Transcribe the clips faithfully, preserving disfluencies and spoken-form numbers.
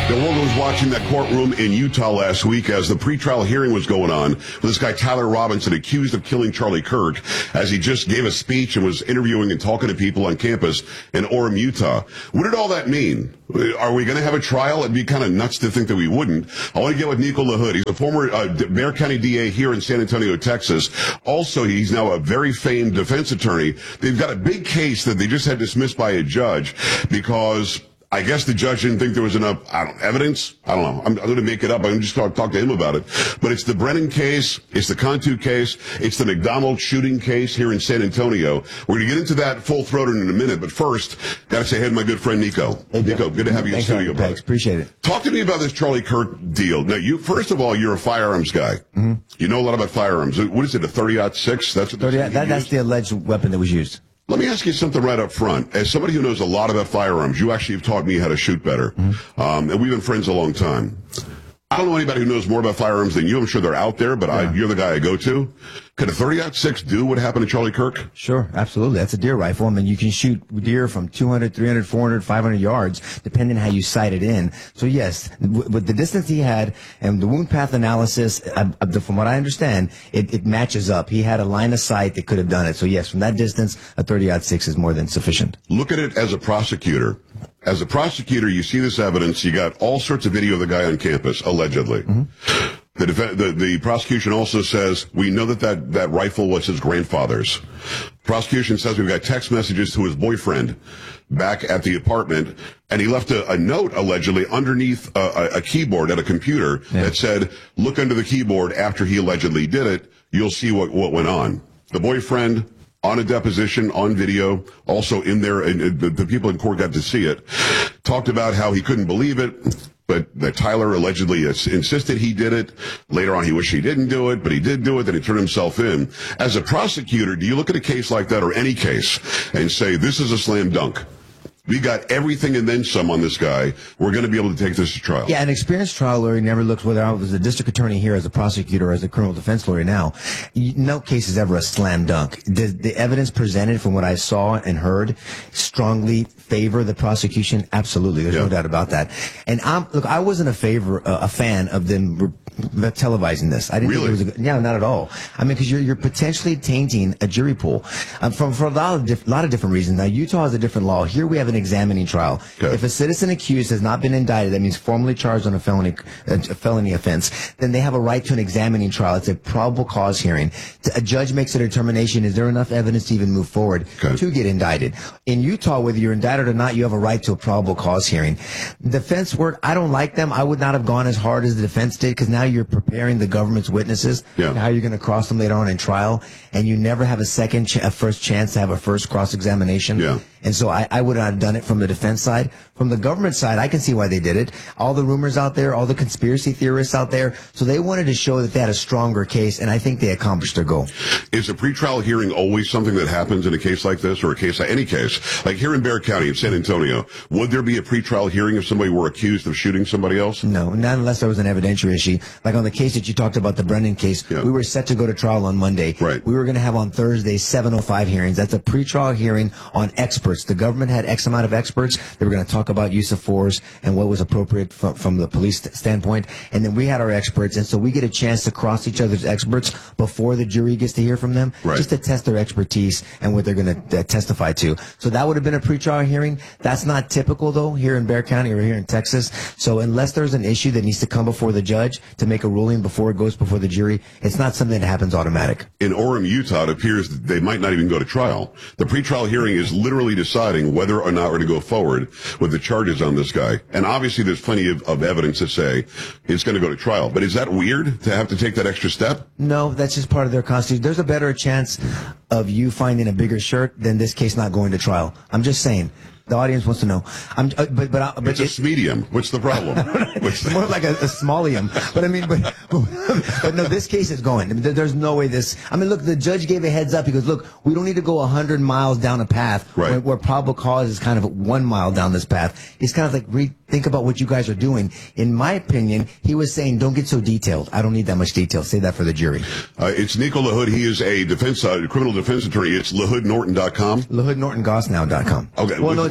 The world was watching that courtroom in Utah last week as the pretrial hearing was going on with this guy, Tyler Robinson, accused of killing Charlie Kirk, as he just gave a speech and was interviewing and talking to people on campus in Orem, Utah. What did all that mean? Are we going to have a trial? It'd be kind of nuts to think that we wouldn't. I want to get with Nico LaHood. He's a former uh, Bexar County D A here in San Antonio, Texas. Also, he's now a very famed defense attorney. They've got a big case that they just had dismissed by a judge because I guess the judge didn't think there was enough, I don't know, evidence. I don't know. I'm, I'm going to make it up. I'm just going to talk to him about it. But it's the Brennan case. It's the Cantu case. It's the McDonald shooting case here in San Antonio. We're going to get into that full-throated in a minute. But first, got to say hey to my good friend Nico. Hey, Nico, good to have you Thanks in studio, brother. Appreciate it. Talk to me about this Charlie Kirk deal. Now, you first of all, you're a firearms guy. Mm-hmm. You know a lot about firearms. What is it, a thirty aught six? That's what thirty, that, that's the alleged weapon that was used. Let me ask you something right up front. As somebody who knows a lot about firearms, you actually have taught me how to shoot better. Mm-hmm. Um, and we've been friends a long time. I don't know anybody who knows more about firearms than you. I'm sure they're out there, but yeah. I, you're the guy I go to. Could a thirty aught six do what happened to Charlie Kirk? Sure, absolutely. That's a deer rifle. I mean, you can shoot deer from two hundred, three hundred, four hundred, five hundred yards, depending on how you sight it in. So, yes, with the distance he had and the wound path analysis, uh, from what I understand, it, it matches up. He had a line of sight that could have done it. So, yes, from that distance, a thirty aught six is more than sufficient. Look at it as a prosecutor. As a prosecutor, you see this evidence. You got all sorts of video of the guy on campus, allegedly. Mm-hmm. The, def- the the prosecution also says, we know that, that that rifle was his grandfather's. Prosecution says we've got text messages to his boyfriend back at the apartment, and he left a, a note, allegedly, underneath a, a keyboard at a computer yeah. that said, look under the keyboard after he allegedly did it. You'll see what, what went on. The boyfriend, on a deposition, on video, also in there, and the, the people in court got to see it, talked about how he couldn't believe it, but that Tyler allegedly insisted he did it. Later on, he wished he didn't do it, but he did do it, then he turned himself in. As a prosecutor, do you look at a case like that, or any case, and say, this is a slam dunk? We got everything and then some on this guy. We're going to be able to take this to trial. Yeah, an experienced trial lawyer never looks whether I was a district attorney here as a prosecutor or as a criminal defense lawyer now. No case is ever a slam dunk. The, the evidence presented from what I saw and heard strongly favor the prosecution. Absolutely. There's yeah. no doubt about that. And I'm, look, I wasn't a favor, uh, a fan of them re- televising this. I didn't really? think it was a good, yeah, not at all. I mean, because you're, you're potentially tainting a jury pool um, from, for a lot of, diff- lot of different reasons. Now, Utah has a different law. Here we have an examining trial. Okay. If a citizen accused has not been indicted, that means formally charged on a felony a felony offense, then they have a right to an examining trial. It's a probable cause hearing. A judge makes a determination, is there enough evidence to even move forward okay. to get indicted? In Utah, whether you're indicted or not, you have a right to a probable cause hearing. Defense work, I don't like them. I would not have gone as hard as the defense did, because now you're preparing the government's witnesses yeah. and how you're going to cross them later on in trial, and you never have a second, ch- a first chance to have a first cross-examination. Yeah. And so I, I would not have done it from the defense side. From the government side, I can see why they did it. All the rumors out there, all the conspiracy theorists out there. So they wanted to show that they had a stronger case, and I think they accomplished their goal. Is a pretrial hearing always something that happens in a case like this, or a case like any case? Like here in Bexar County, in San Antonio, would there be a pretrial hearing if somebody were accused of shooting somebody else? No, not unless there was an evidentiary issue. Like on the case that you talked about, the Brennan case, yeah. we were set to go to trial on Monday. Right. We were going to have on Thursday seven oh five hearings. That's a pretrial hearing on experts. The government had X amount of experts. They were going to talk about use of force and what was appropriate from, from the police standpoint. And then we had our experts. And so we get a chance to cross each other's experts before the jury gets to hear from them, right. just to test their expertise and what they're going to uh, testify to. So that would have been a pretrial hearing. That's not typical, though, here in Bexar County or here in Texas. So unless there's an issue that needs to come before the judge to make a ruling before it goes before the jury, it's not something that happens automatic. In Orem, Utah, it appears that they might not even go to trial. The pretrial hearing is literally deciding whether or not we're to go forward with the charges on this guy. And obviously there's plenty of, of evidence to say it's going to go to trial. But is that weird to have to take that extra step? No, that's just part of their constitution. There's a better chance of you finding a bigger shirt than this case not going to trial. I'm just saying. The audience wants to know. I'm, uh, but but, uh, but it's a medium. What's the problem? What's it's more like a, a smallium. But I mean, but, but no, this case is going. I mean, there's no way this. I mean, look, the judge gave a heads up. He goes, look, we don't need to go one hundred miles down a path right. where, where probable cause is kind of one mile down this path. He's kind of like, re- think about what you guys are doing. In my opinion, he was saying, don't get so detailed. I don't need that much detail. Save that for the jury. Uh, it's Nico LaHood. He is a defense, uh, criminal defense attorney. It's LaHood Norton dot com. LaHood Norton Gosnow dot com. Okay. Well, no,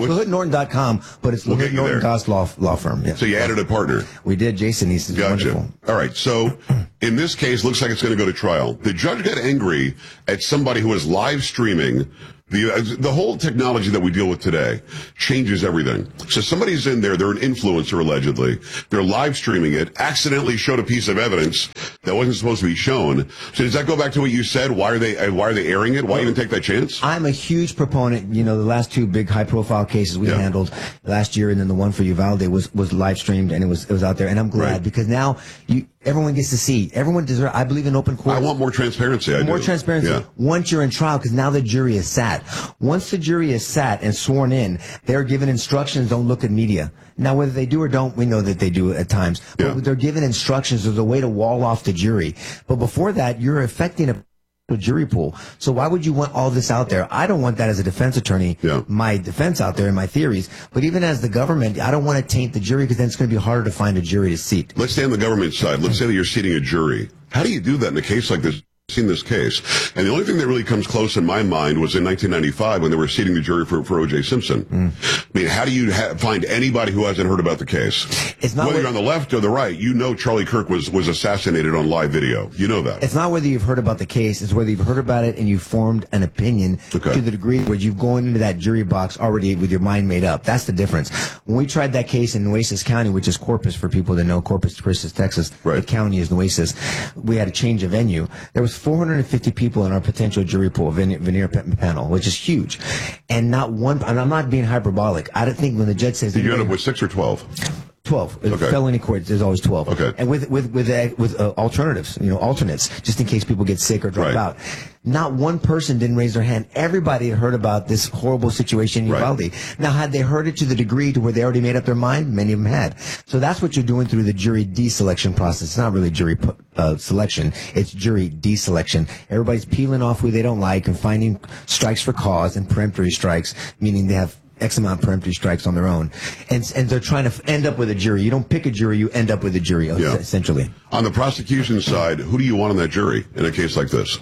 LaHood Norton dot com, but it's We'll LaHood get you Norton there. Goss Law, law firm. Yeah. So you added a partner. We did. Jason East is Gotcha. wonderful. All right. So in this case, looks like it's going to go to trial. The judge got angry at somebody who was live streaming. The, the whole technology that we deal with today changes everything. So somebody's in there, they're an influencer allegedly. They're live streaming it, accidentally showed a piece of evidence that wasn't supposed to be shown. So does that go back to what you said? Why are they, why are they airing it? Why even take that chance? I'm a huge proponent. You know, the last two big high profile cases we Yeah. handled last year, and then the one for Uvalde was, was live streamed and it was, it was out there. And I'm glad Right. because now you, everyone gets to see. Everyone deserves, I believe in open court. I want more transparency. I More do. transparency Yeah. once you're in trial, because now the jury is sat. Once the jury is sat and sworn in, they're given instructions, don't look at media. Now, whether they do or don't, we know that they do at times. But Yeah. they're given instructions. There's a way to wall off the jury. But before that, you're affecting a a jury pool. So why would you want all this out there? I don't want that as a defense attorney, Yeah. my defense out there and my theories. But even as the government, I don't want to taint the jury because then it's going to be harder to find a jury to seat. Let's stay on the government side. Let's say that you're seating a jury. How do you do that in a case like this? Seen this case, and the only thing that really comes close in my mind was in nineteen ninety-five when they were seating the jury for, for O J Simpson. Mm. I mean, how do you ha- find anybody who hasn't heard about the case? It's not whether what, you're on the left or the right. You know, Charlie Kirk was was assassinated on live video. You know that. It's not whether you've heard about the case; it's whether you've heard about it and you've formed an opinion Okay. to the degree where you've gone into that jury box already with your mind made up. That's the difference. When we tried that case in Nueces County, which is Corpus for people that know Corpus Christi, Texas, Right. the county is Nueces. We had a change of venue. There was four hundred fifty people in our potential jury pool, veneer, veneer pa- panel, which is huge, and not one. And I'm not being hyperbolic. I don't think when the judge says Did you end anybody- up with six or twelve? twelve. Okay. Felony court, there's always twelve. Okay. And with with with uh, with uh, alternatives, you know, alternates, just in case people get sick or drop Right. out. Not one person didn't raise their hand. Everybody had heard about this horrible situation in Right. Uvalde. Now, had they heard it to the degree to where they already made up their mind, many of them had. So that's what you're doing through the jury deselection process. It's not really jury pu- uh, selection. It's jury deselection. Everybody's peeling off who they don't like and finding strikes for cause and peremptory strikes, meaning they have X amount of peremptory strikes on their own. And and they're trying to f- end up with a jury. You don't pick a jury, you end up with a jury, Yeah. essentially. On the prosecution side, who do you want on that jury in a case like this?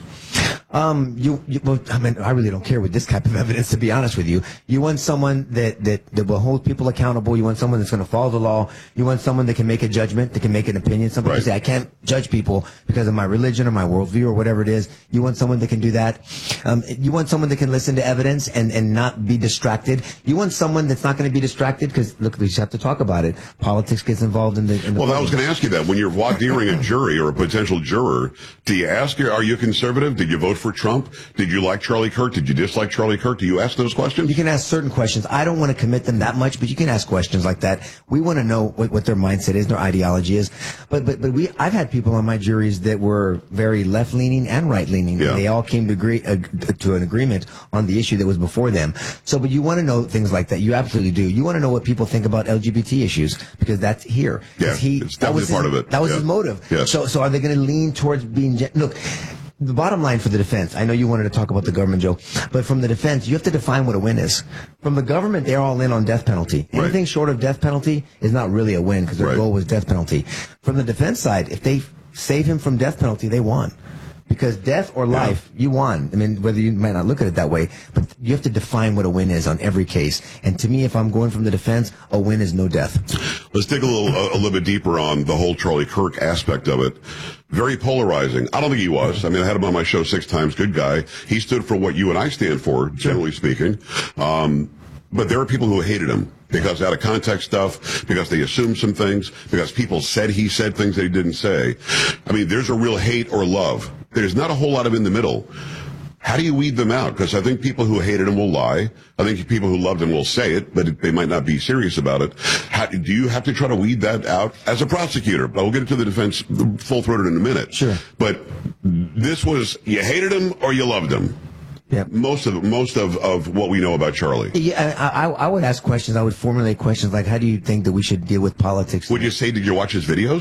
Um, you, you well, I mean, I really don't care with this type of evidence, to be honest with you. You want someone that, that, that will hold people accountable. You want someone that's going to follow the law. You want someone that can make a judgment, that can make an opinion. Somebody Right. can say, I can't judge people because of my religion or my worldview or whatever it is. You want someone that can do that. Um, you want someone that can listen to evidence and, and not be distracted. You want someone that's not going to be distracted because, look, we just have to talk about it. Politics gets involved in the, in the Well, I was going to ask you that. When you're voir diring a jury or a potential juror, do you ask, are you conservative? Did you vote for Trump? Did you like Charlie Kirk? Did you dislike Charlie Kirk? Do you ask those questions? You can ask certain questions. I don't want to commit them that much, but you can ask questions like that. We want to know what, what their mindset is, their ideology is. But but but we, I've had people on my juries that were very left leaning and right leaning. Yeah. They all came to agree uh, to an agreement on the issue that was before them. So, but you want to know things like that. You absolutely do. You want to know what people think about L G B T issues because that's here. Yeah, he, it's that was definitely part his, of it. That was Yeah. his motive. Yes. So so are they going to lean towards being gen- look? The bottom line for the defense, I know you wanted to talk about the government, Joe, but from the defense, you have to define what a win is. From the government, they're all in on death penalty. Right. Anything short of death penalty is not really a win because their Right. goal was death penalty. From the defense side, if they save him from death penalty, they won. Because death or life, you won. I mean, whether you might not look at it that way, but you have to define what a win is on every case. And to me, if I'm going from the defense, a win is no death. Let's dig a little, a, a little bit deeper on the whole Charlie Kirk aspect of it. Very polarizing. I don't think he was. I mean, I had him on my show six times. Good guy. He stood for what you and I stand for, generally speaking. Um, but there are people who hated him because out of context stuff, because they assumed some things, because people said he said things that he didn't say. I mean, there's a real hate or love. There's not a whole lot of in the middle. How do you weed them out? Because I think people who hated him will lie. I think people who loved him will say it, but they might not be serious about it. How, do you have to try to weed that out as a prosecutor? But we'll get into the defense full-throated in a minute. Sure. But this was, you hated him or you loved him. Yeah. Most of most of, of what we know about Charlie. Yeah, I, I, I would ask questions. I would formulate questions like, how do you think that we should deal with politics? Would you say, did you watch his videos?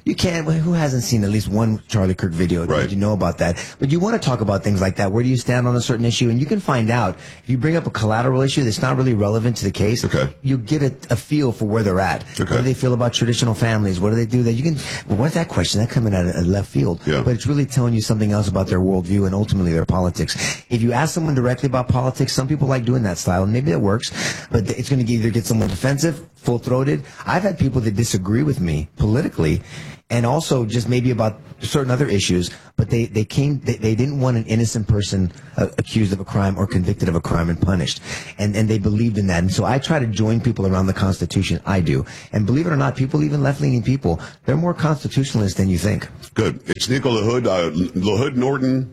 you can't. well, Who hasn't seen at least one Charlie Kirk video? Right. Did you know about that? But you want to talk about things like that. Where do you stand on a certain issue? And you can find out if you bring up a collateral issue that's not really relevant to the case. Okay. You get a, a feel for where they're at. Okay. What do they feel about traditional families? What do they do? That you can. Well, what's that question? That coming out of left field. Yeah. But it's really telling you something else about their worldview and ultimately their politics. If you ask someone directly about politics, some people like doing that style, and maybe it works. But it's going to either get someone defensive, full-throated. I've had people that disagree with me politically, and also just maybe about certain other issues, but they, they came, they, they didn't want an innocent person uh, accused of a crime or convicted of a crime and punished. And, and they believed in that. And so I try to join people around the Constitution. I do. And believe it or not, people, even left-leaning people, they're more constitutionalist than you think. Good. It's Nico LaHood, uh, LaHood Norton.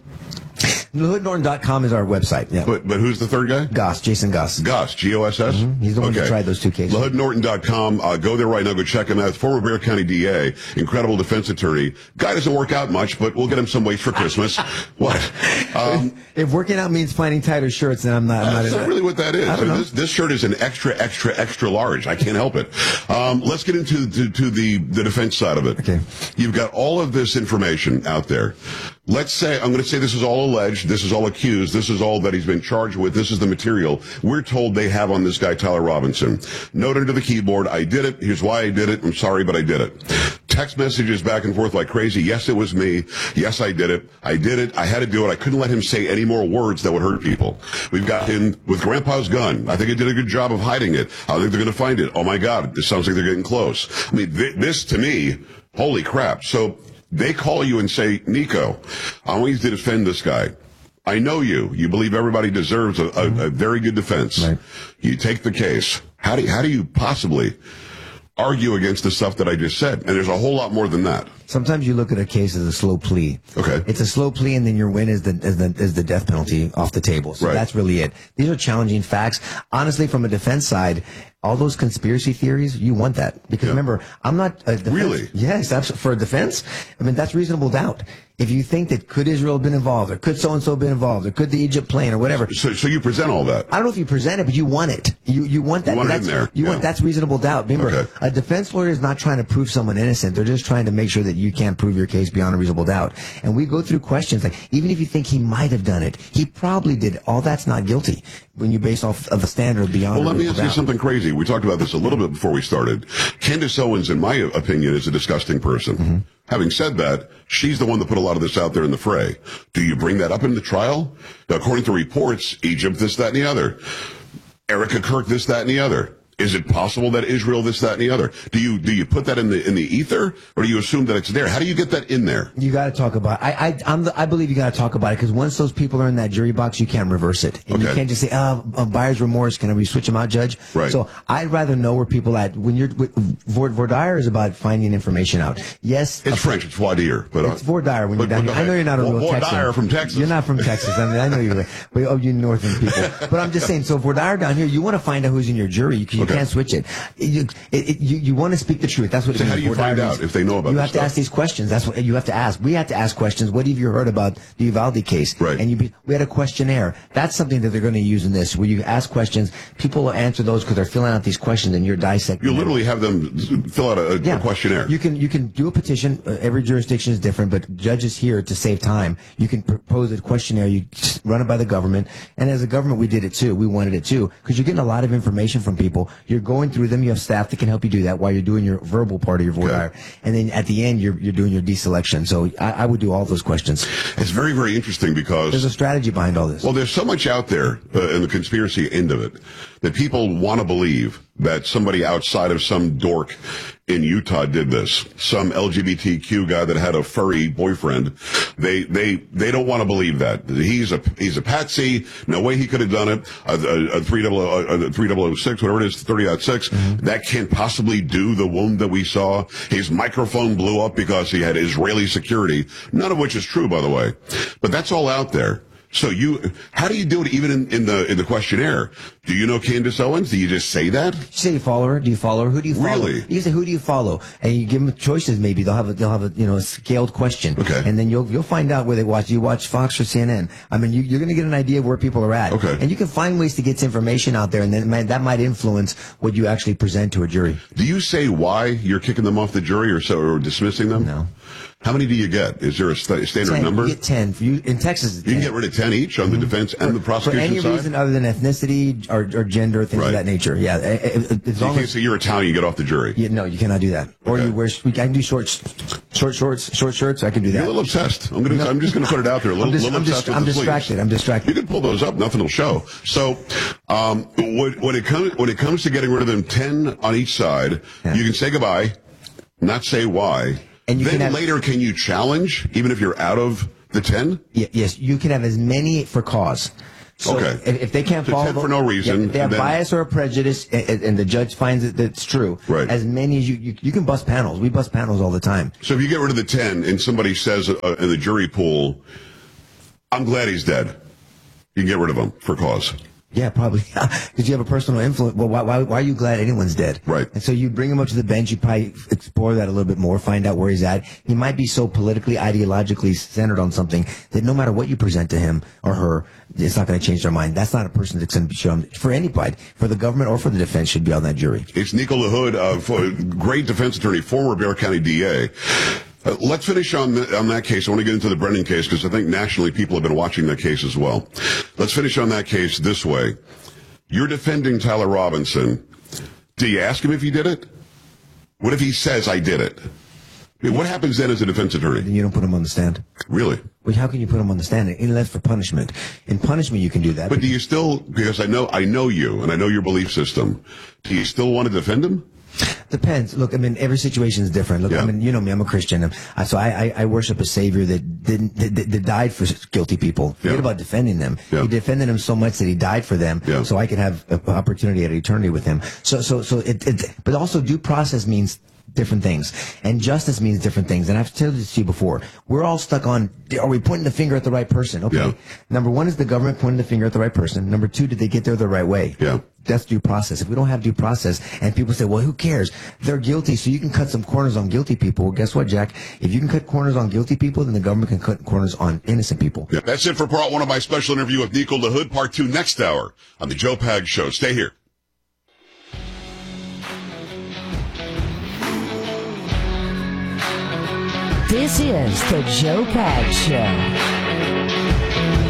La Hood Norton dot com is our website. Yeah. But but who's the third guy? Goss, Jason Goss. Goss, G O S S? Mm-hmm. He's the one okay. that tried those two cases. La Hood Norton dot com. Uh, go there right now. Go check him out. Former Bexar County D A. Incredible defense attorney. Guy doesn't work out much, but we'll get him some weights for Christmas. What? Um, if working out means finding tighter shirts, then I'm not. I'm that's not, not really what that is. I don't know. This, this shirt is an extra, extra, extra large. I can't help it. Um, let's get into to, to the, the defense side of it. Okay. You've got all of this information out there. Let's say, I'm going to say this is all alleged, this is all accused, this is all that he's been charged with, this is the material we're told they have on this guy, Tyler Robinson. Note under the keyboard, I did it, here's why I did it, I'm sorry, but I did it. Text messages back and forth like crazy, yes, it was me, yes, I did it, I did it, I had to do it, I couldn't let him say any more words that would hurt people. We've got him with Grandpa's gun, I think he did a good job of hiding it, I think they're going to find it, oh my God, this sounds like they're getting close. I mean, th- this to me, holy crap, so they call you and say, Nico, I want you to defend this guy. I know you. You believe everybody deserves a, a, a very good defense. Right. You take the case. How do you, how do you possibly argue against the stuff that I just said? And there's a whole lot more than that. Sometimes you look at a case as a slow plea. Okay. It's a slow plea, and then your win is the is the, is the death penalty off the table. So Right. that's really it. These are challenging facts. Honestly, from a defense side, all those conspiracy theories, you want that. Because Yeah. remember, I'm not a defense. Really? Yes, that's for a defense. I mean, that's reasonable doubt. If you think that could Israel have been involved, or could so-and-so have been involved, or could the Egypt plane, or whatever. So, so you present all that. I don't know if you present it, but you want it. You you want that. You want it that's, in there. You Yeah. want that's reasonable doubt. Remember, Okay. a defense lawyer is not trying to prove someone innocent. They're just trying to make sure that you can't prove your case beyond a reasonable doubt. And we go through questions like, even if you think he might have done it, he probably did it. All that's not guilty when you base off of a standard beyond. Well, a let me reasonable ask you doubt. something crazy. We talked about this a little bit before we started. Candace Owens, in my opinion, is a disgusting person. Mm-hmm. Having said that, she's the one that put a lot of this out there in the fray. Do you bring that up in the trial? Now, according to reports, Egypt, this, that, and the other. Erica Kirk, this, that, and the other. Is it possible that Israel, this, that, and the other? Do you do you put that in the in the ether, or do you assume that it's there? How do you get that in there? You got to talk about. I I I'm the, I believe you got to talk about it, because once those people are in that jury box, you can't reverse it. And Okay. You can't just say, "Oh, uh, buyer's remorse. Can we switch them out, Judge?" Right. So I'd rather know where people at. When you're Vord Vordaer is about finding information out. Yes, It's uh, French. It's voir dire. But, uh, It's Vordaer when but- you're down but here. I know you're not a real Vordaer Texan. from Texas. You're not from Texas. I mean, I know you're. But oh, you northern people. But I'm just saying. So Vordaer down here, you want to find out who's in your jury. You, you Okay. can't switch it. You, it, it, you, you want to speak the truth. That's what. So it how means. do you Vordaer find means- out if they know about You this have to stuff? ask these questions. That's what you have to ask. We have to ask questions. What have you heard about the Uvalde case? Right. And you, be- we had a questionnaire. That's something that they're going to use in this, where you ask questions. People will answer those because they're filling out these questions, and you're dissecting. You them. literally have them fill out a, a questionnaire. You can you can do a petition. Uh, every jurisdiction is different, but judges here, to save time, you can propose a questionnaire. You just run it by the government, and as a government, we did it too. We wanted it too, because you're getting a lot of information from people. You're going through them. You have staff that can help you do that while you're doing your verbal part of your voir dire, and then at the end, you're you're doing your deselection. So I, I would do all those questions. It's very, very interesting because There's a strategy behind all this. well, there's so much out there uh, in the conspiracy end of it that people want to believe that somebody outside of some dork in Utah did this. Some L G B T Q guy that had a furry boyfriend. They they they don't want to believe that he's a he's a patsy. No way he could have done it. A, a, a three double a three double oh six, whatever it is, thirty oh six. Mm-hmm. That can't possibly do the wound that we saw. His microphone blew up because he had Israeli security. None of which is true, by the way. But that's all out there. So you, how do you do it even in, in the in the questionnaire? Do you know Candace Owens? Do you just say that? You say you follow her. Do you follow her? Who do you follow? Really? You say who do you follow, and you give them choices. Maybe they'll have a they'll have a you know a scaled question. Okay. And then you'll you'll find out where they watch. You watch Fox or C N N. I mean, you, you're going to get an idea of where people are at. Okay. And you can find ways to get information out there, and then it might, that might influence what you actually present to a jury. Do you say why you're kicking them off the jury or so or dismissing them? No. How many do you get? Is there a st- standard ten, number? You get ten. For you, in Texas, it's You ten. can get rid of ten each on the defense and the For prosecution any side? reason other than ethnicity or, or gender, things Right. of that nature. Yeah. eh, eh, As So you long can't as say you're Italian, you get off the jury. Yeah, no, you cannot do that. Or Okay. you wear. I can do short, short shorts, short shirts. I can do You're a that. little obsessed. I'm gonna. I'm just gonna put it out there. A little, I'm, dis- little I'm, dis- obsessed with I'm the sleeves. distracted. I'm distracted. You can pull those up. Nothing will show. So, um, when, when it comes when it comes to getting rid of them, ten on each side, Yeah. you can say goodbye, not say why. And you then can have- later, can you challenge even if you're out of the ten? Yeah, yes, you can have as many for cause. So Okay. if, if they can't So follow ten the- for no reason, yeah, if they have and then- bias or a prejudice, and, and the judge finds it that's true. Right. As many as you, you, you can bust panels. We bust panels all the time. So if you get rid of the ten and somebody says uh, in the jury pool, "I'm glad he's dead," you can get rid of him for cause. Yeah, probably. Because you have a personal influence. Well, why, why, why are you glad anyone's dead? Right. And so you bring him up to the bench. You probably explore that a little bit more, find out where he's at. He might be so politically, ideologically centered on something that no matter what you present to him or her, it's not going to change their mind. That's not a person that's going to be shown for anybody, for the government or for the defense, should be on that jury. It's Nico LaHood, uh, for- great defense attorney, former Bexar County D A. Uh, let's finish on the, on that case. I want to get into the Brennan case because I think nationally people have been watching that case as well. Let's finish on that case this way. You're defending Tyler Robinson. Do you ask him if he did it? What if he says, I did it? I mean, what happens then as a defense attorney? Then you don't put him on the stand. Really? Well, how can you put him on the stand unless for punishment? In punishment, you can do that. But do you still, because I know, I know you and I know your belief system, do you still want to defend him? Depends. Look, I mean, every situation is different. Look, Yeah. I mean, you know me, I'm a Christian. Um, I- So I, I, I worship a Savior that didn't, that, that died for guilty people. Forget Yeah. about defending them. Yeah. He defended them so much that he died for them, Yeah. so I could have an opportunity at eternity with him. So, so, so it, it, but also due process means different things, and justice means different things. And I've told this to you before. We're all stuck on: are we pointing the finger at the right person? Okay. Yeah. Number one is the government pointing the finger at the right person. Number two, did they get there the right way? Yeah. That's due process. If we don't have due process, and people say, well, who cares? They're guilty, so you can cut some corners on guilty people. Well, guess what, Jack? If you can cut corners on guilty people, then the government can cut corners on innocent people. Yeah. That's it for part one of my special interview with Nico LaHood. Part two next hour on the Joe Pags Show. Stay here. This is the Joe Pags Show.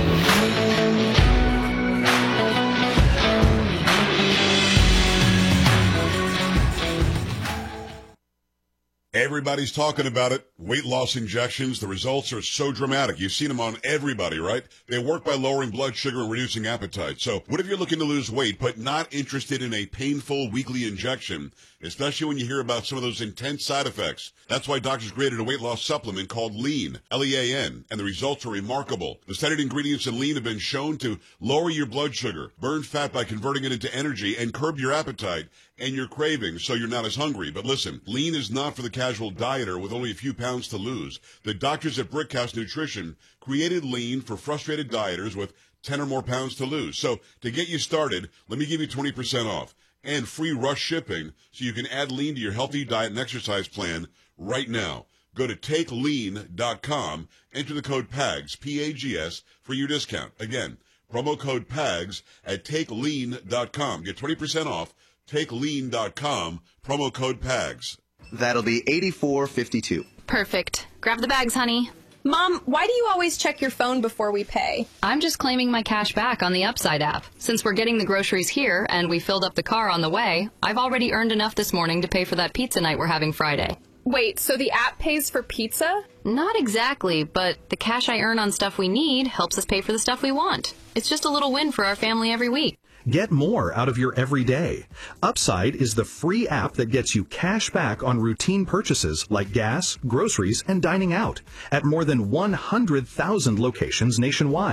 Everybody's talking about it. Weight loss injections. The results are so dramatic. You've seen them on everybody, right? They work by lowering blood sugar and reducing appetite. So what if you're looking to lose weight but not interested in a painful weekly injection, especially when you hear about some of those intense side effects? That's why doctors created a weight loss supplement called Lean, L E A N, and the results are remarkable. The studied ingredients in Lean have been shown to lower your blood sugar, burn fat by converting it into energy, and curb your appetite and your cravings so you're not as hungry. But listen, Lean is not for the casual dieter with only a few pounds to lose. The doctors at Brickhouse Nutrition created Lean for frustrated dieters with ten or more pounds to lose. So to get you started, let me give you twenty percent off and free rush shipping so you can add Lean to your healthy diet and exercise plan right now. Go to take lean dot com, enter the code PAGS, P A G S, for your discount. Again, promo code PAGS at take lean dot com. Get twenty percent off, take lean dot com, promo code PAGS. That'll be eighty-four fifty-two. Perfect. Grab the bags, honey. Mom, why do you always check your phone before we pay? I'm just claiming my cash back on the Upside app. Since we're getting the groceries here and we filled up the car on the way, I've already earned enough this morning to pay for that pizza night we're having Friday. Wait, so the app pays for pizza? Not exactly, but the cash I earn on stuff we need helps us pay for the stuff we want. It's just a little win for our family every week. Get more out of your everyday. Upside is the free app that gets you cash back on routine purchases like gas, groceries, and dining out at more than one hundred thousand locations nationwide.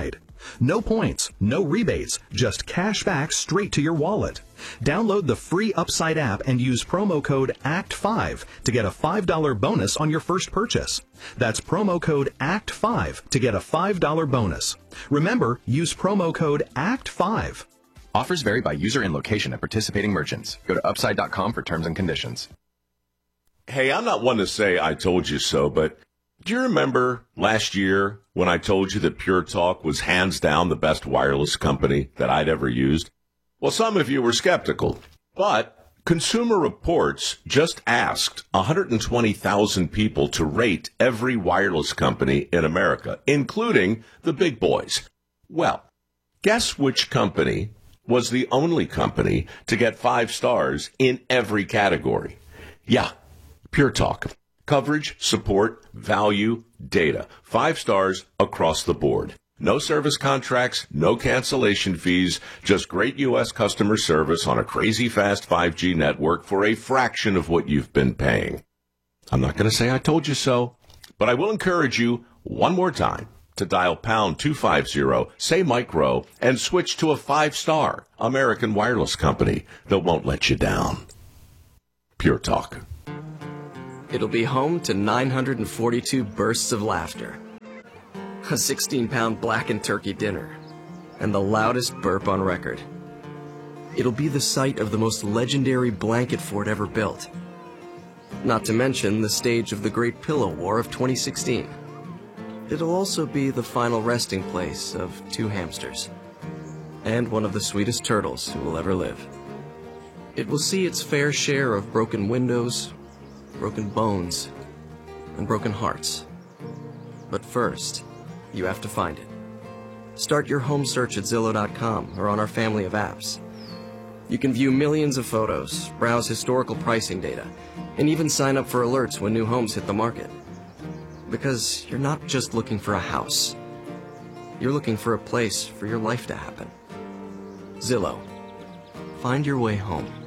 No points, no rebates, just cash back straight to your wallet. Download the free Upside app and use promo code A C T five to get a five dollar bonus on your first purchase. That's promo code A C T five to get a five dollar bonus. Remember, use promo code A C T five. Offers vary by user and location at participating merchants. Go to upside dot com for terms and conditions. Hey, I'm not one to say I told you so, but do you remember last year when I told you that Pure Talk was hands down the best wireless company that I'd ever used? Well, some of you were skeptical, but Consumer Reports just asked one hundred twenty thousand people to rate every wireless company in America, including the big boys. Well, guess which company was the only company to get five stars in every category? Yeah, Pure Talk. Coverage, support, value, data. Five stars across the board. No service contracts, no cancellation fees, just great U S customer service on a crazy fast five G network for a fraction of what you've been paying. I'm not going to say I told you so, but I will encourage you one more time to dial pound two fifty, say micro, and switch to a five-star American wireless company that won't let you down. Pure Talk. It'll be home to nine hundred forty-two bursts of laughter, a sixteen pound blackened turkey dinner, and the loudest burp on record. It'll be the site of the most legendary blanket fort ever built, not to mention the stage of the Great Pillow War of twenty sixteen. It'll also be the final resting place of two hamsters, and one of the sweetest turtles who will ever live. It will see its fair share of broken windows, broken bones, and broken hearts. But first, you have to find it. Start your home search at Zillow dot com or on our family of apps. You can view millions of photos, browse historical pricing data, and even sign up for alerts when new homes hit the market. Because you're not just looking for a house. You're looking for a place for your life to happen. Zillow. Find your way home.